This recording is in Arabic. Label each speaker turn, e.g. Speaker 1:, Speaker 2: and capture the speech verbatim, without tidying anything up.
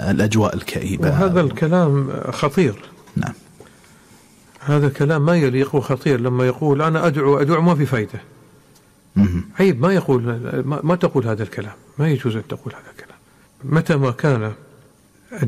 Speaker 1: الأجواء الكئيبة.
Speaker 2: وهذا الكلام خطير.
Speaker 1: نعم.
Speaker 2: هذا كلام ما يليق وخطير، لما يقول أنا أدعو أدعو ما في فايدة. عيب، ما يقول ما, ما تقول هذا الكلام، ما يجوز أن تقول هذا الكلام. متى ما كان